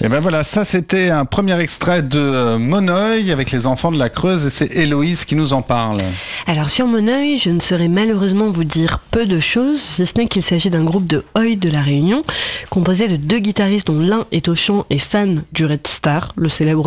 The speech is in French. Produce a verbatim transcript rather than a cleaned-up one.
Et ben voilà, ça c'était un premier extrait de euh, Moneuil avec les enfants de la Creuse et c'est Héloïse qui nous en parle. Alors sur Moneuil, je ne saurais malheureusement vous dire peu de choses, si ce n'est qu'il s'agit d'un groupe de Oi de la Réunion, composé de deux guitaristes dont l'un est au chant et fan du Red Star, le célèbre